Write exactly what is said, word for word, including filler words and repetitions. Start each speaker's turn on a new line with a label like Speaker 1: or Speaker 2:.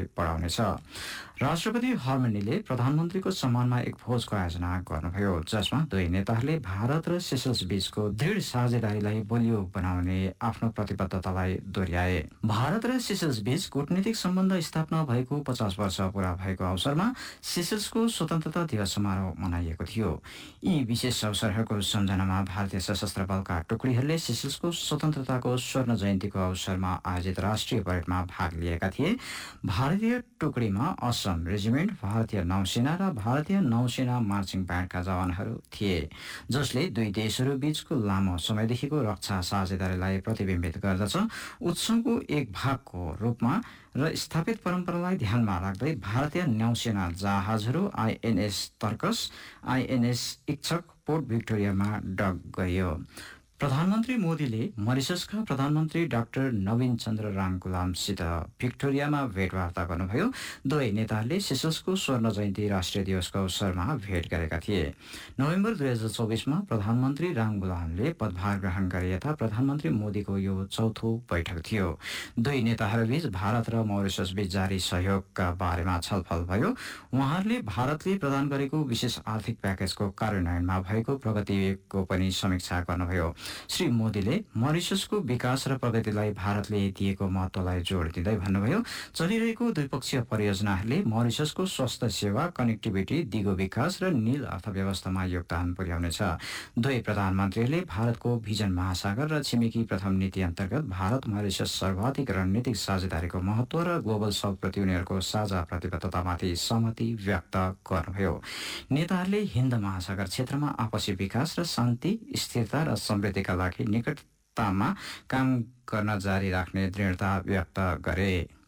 Speaker 1: अगाडि बढाउनेछ। राष्ट्रपति हर्मनीले प्रधानमन्त्रीको सम्मानमा एक भोजको आयोजना गर्नुभयो, जसमा दुई नेताहरूले भारत र सेसल्स बीचको दृढ साझेदारीलाई बलियो बनाउने आफ्नो प्रतिबद्धतालाई दोहोर्याए। भारत र सेसल्स बीच कूटनीतिक सम्बन्ध स्थापना भएको पचास वर्ष पूरा भएको अवसरमा सेसल्सको स्वतन्त्रता दिवस समारोह मनाइएको थियो। यी विशेष अवसरहरूको सम्झनामा भारतीय सशस्त्र बलका टुकडीहरूले सेसल्सको स्वतन्त्रताको स्वर्ण जयन्तीको अवसरमा आयोजित राष्ट्रिय परेडमा भाग लिएका थिए। भारतीय टुकडीमा असम रेजिमेन्ट, भारतीय नौसेना र भारतीय नौसेना मार्चिङ ब्यान्डका जवानहरू थिए, जसले दुई देशहरू बीचको लामो समयदेखिको रक्षा साझेदारीलाई प्रतिबिम्बित गर्दछ। उत्सवको एक भागको रूपमा र स्थापित परम्परालाई ध्यानमा राख्दै भारतीय नौसेना जहाजहरू आइएनएस तर्कस, आइएनएस इच्छक पोर्ट भिक्टोरियामा डक गरियो। प्रधानमन्त्री मोदीले मरिससका प्रधानमन्त्री डाक्टर नवीन चन्द्र रामगुलामसित भिक्टोरियामा भेटवार्ता गर्नुभयो। दुवै नेताहरूले सेसल्सको स्वर्ण जयन्ती राष्ट्रिय दिवसको अवसरमा भेट गरेका थिए। नोभेम्बर दुई हजार चौबिसमा प्रधानमन्त्री रामगुलामले पदभार ग्रहण गरे यता प्रधानमन्त्री मोदीको यो चौथो बैठक थियो। दुई नेताहरूबीच भारत र मरिसस बीच जारी सहयोगका बारेमा छलफल भयो। उहाँहरूले भारतले प्रदान गरेको विशेष आर्थिक प्याकेजको कार्यान्वयनमा भएको प्रगतिको पनि समीक्षा गर्नुभयो। श्री मोदीले मरिससको विकास र प्रगतिलाई भारतले दिएको महत्वलाई जोड दिँदै भन्नुभयो, चलिरहेको द्विपक्षीय परियोजनाहरूले मरिससको स्वास्थ्य सेवा, कनेक्टिभिटी, दिगो विकास र नील अर्थव्यवस्थामा योगदान पुर्याउनेछ। दुवै प्रधानमन्त्रीहरूले भारतको भिजन महासागर र छिमेकी प्रथम नीति अन्तर्गत भारत मरिसस सर्वाधिक रणनीतिक साझेदारीको महत्व र ग्लोबल साउथप्रति उनीहरूको साझा प्रतिबद्धतामाथि सहमति व्यक्त गर्नुभयो। नेताहरूले हिन्द महासागर क्षेत्रमा आपसी विकास र शान्ति, स्थिरता र समृद्धि का लागि निकटतामा काम गर्न जारी राख्ने दृढता व्यक्त गरे।